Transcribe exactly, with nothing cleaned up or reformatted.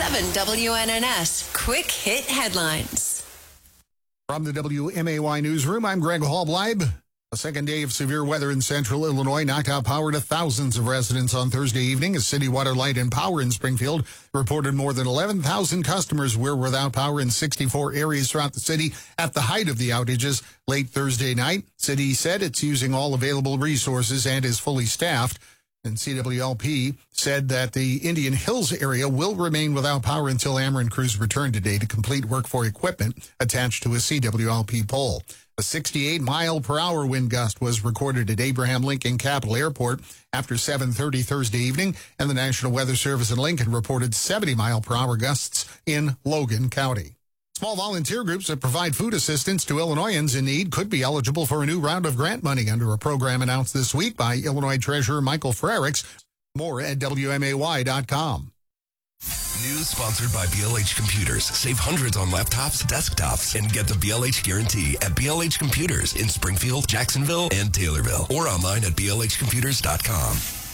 seven W N N S Quick Hit Headlines. From the W M A Y Newsroom, I'm Greg Hallbleib. A second day of severe weather in central Illinois knocked out power to thousands of residents on Thursday evening as City Water, Light, and Power in Springfield reported more than eleven thousand customers were without power in sixty-four areas throughout the city at the height of the outages late Thursday night. City said it's using all available resources and is fully staffed. And C W L P said that the Indian Hills area will remain without power until Ameren crews return today to complete work for equipment attached to a C W L P pole. A sixty-eight mile per hour wind gust was recorded at Abraham Lincoln Capital Airport after seven thirty Thursday evening, and the National Weather Service in Lincoln reported seventy mile per hour gusts in Logan County. Small volunteer groups that provide food assistance to Illinoisans in need could be eligible for a new round of grant money under a program announced this week by Illinois Treasurer Michael Frerichs. More at W M A Y dot com. News sponsored by B L H Computers. Save hundreds on laptops, desktops, and get the B L H guarantee at B L H Computers in Springfield, Jacksonville, and Taylorville, or online at B L H computers dot com.